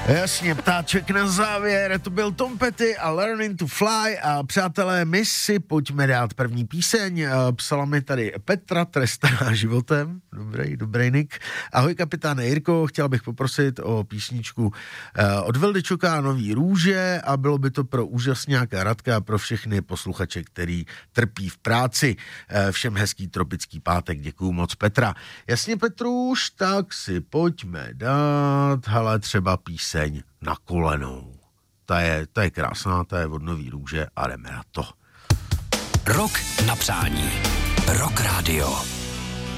Jasně, ptáček na závěr, to byl Tom Petty a Learning to Fly a přátelé, my si pojďme dát první píseň, psala mi tady Petra, trestaná životem, dobrý nick. Ahoj kapitáne Jirko, chtěl bych poprosit o písničku od Vildyčuka Nový růže a bylo by to pro úžasňáka Radka a pro všechny posluchače, který trpí v práci. Všem hezký tropický pátek, děkuju moc Petra. Jasně Petruš, tak si pojďme dát, hele, třeba píseň Na kolenou. Ta je krásná, ta je od Nový růže a jdeme na to. Rok na přání. Rock Radio.